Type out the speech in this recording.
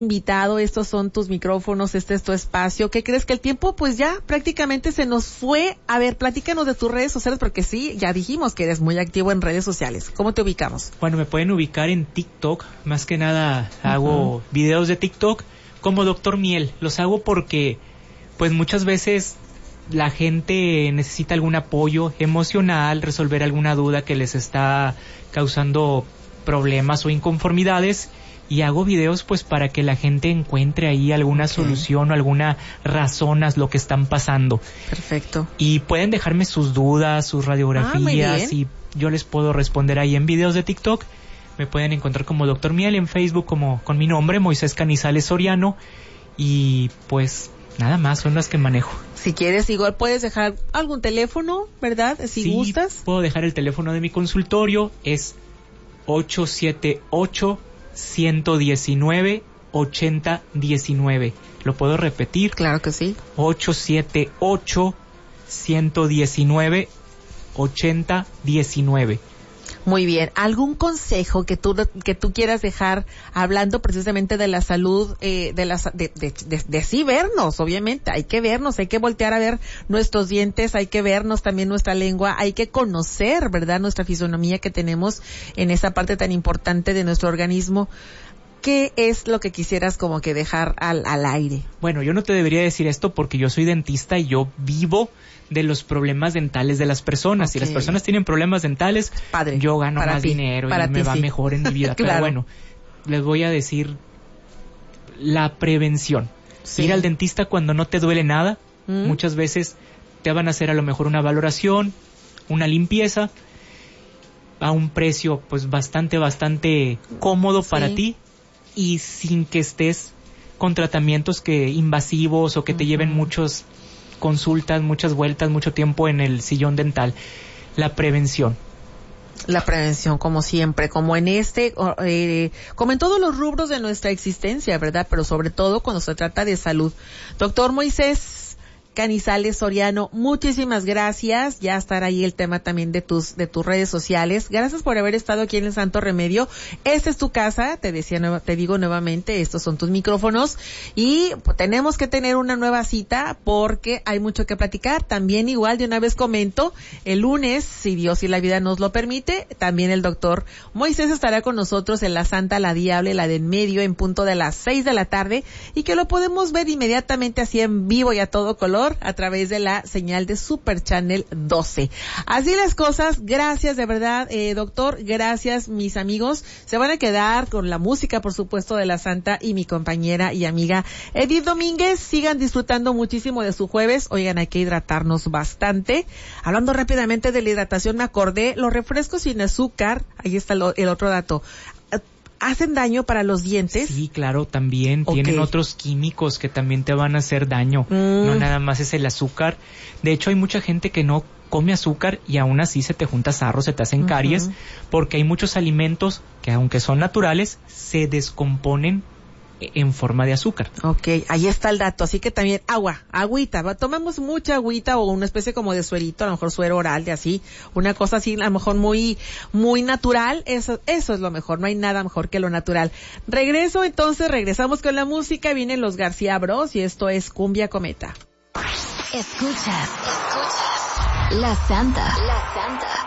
invitado, estos son tus micrófonos, este es tu espacio. ¿Qué crees? Que el tiempo pues ya prácticamente se nos fue. A ver, platícanos de tus redes sociales, porque sí, ya dijimos que eres muy activo en redes sociales. ¿Cómo te ubicamos? Bueno, me pueden ubicar en TikTok, más que nada hago videos de TikTok como Doctor Miel. Los hago porque pues muchas veces la gente necesita algún apoyo emocional, resolver alguna duda que les está causando problemas o inconformidades, y hago videos pues para que la gente encuentre ahí alguna solución o alguna razón a lo que están pasando. Perfecto. Y pueden dejarme sus dudas, sus radiografías, y yo les puedo responder ahí en videos de TikTok. Me pueden encontrar como Doctor Miel, en Facebook como con mi nombre, Moisés Canizales Soriano, y pues nada más, son las que manejo. Si quieres, igual puedes dejar algún teléfono, ¿verdad? Si gustas. Puedo dejar el teléfono de mi consultorio, es 878-119-8019. ¿Lo puedo repetir? Claro que sí. 878-119-8019. Muy bien. ¿Algún consejo que tú quieras dejar, hablando precisamente de la salud, de sí vernos? Obviamente, hay que vernos, hay que voltear a ver nuestros dientes, hay que vernos también nuestra lengua, hay que conocer, ¿verdad?, nuestra fisonomía que tenemos en esa parte tan importante de nuestro organismo. ¿Qué es lo que quisieras como que dejar al aire? Bueno, yo no te debería decir esto porque yo soy dentista y yo vivo de los problemas dentales de las personas. Si las personas tienen problemas dentales, padre, yo gano más dinero y me va mejor en mi vida. Claro. Pero bueno, les voy a decir la prevención. Ir al dentista cuando no te duele nada. Muchas veces te van a hacer a lo mejor una valoración, una limpieza, a un precio pues bastante cómodo para ti, y sin que estés con tratamientos invasivos o que te lleven muchas consultas, muchas vueltas, mucho tiempo en el sillón dental. La prevención. La prevención, como siempre, como en como en todos los rubros de nuestra existencia, ¿verdad? Pero sobre todo cuando se trata de salud. Doctor Moisés Canizales Soriano, muchísimas gracias. Ya estará ahí el tema también de tus redes sociales. Gracias por haber estado aquí en el Santo Remedio. Esta es tu casa, te digo nuevamente, estos son tus micrófonos, y pues, tenemos que tener una nueva cita porque hay mucho que platicar. También igual de una vez comento, el lunes, si Dios y la vida nos lo permite, también el doctor Moisés estará con nosotros en la Santa, la Diable, la de en medio, en punto de las 6 de la tarde, y que lo podemos ver inmediatamente así en vivo y a todo color a través de la señal de Super Channel 12. Así las cosas. Gracias de verdad, doctor. Gracias, mis amigos. Se van a quedar con la música, por supuesto, de la Santa y mi compañera y amiga Edith Domínguez. Sigan disfrutando muchísimo de su jueves. Oigan, hay que hidratarnos bastante. Hablando rápidamente de la hidratación, me acordé, los refrescos sin azúcar, ahí está el otro dato, ¿hacen daño para los dientes? Sí, claro, también. Tienen otros químicos que también te van a hacer daño. No nada más es el azúcar. De hecho, hay mucha gente que no come azúcar y aún así se te junta sarro, se te hacen caries, porque hay muchos alimentos que, aunque son naturales, se descomponen en forma de azúcar. Ahí está el dato. Así que también agüita. Tomamos mucha agüita o una especie como de suerito, a lo mejor suero oral, de así, una cosa así, a lo mejor muy natural. Eso es lo mejor. No hay nada mejor que lo natural. Regresamos con la música. Vienen los García Bros y esto es Cumbia Cometa. Escuchas La Santa.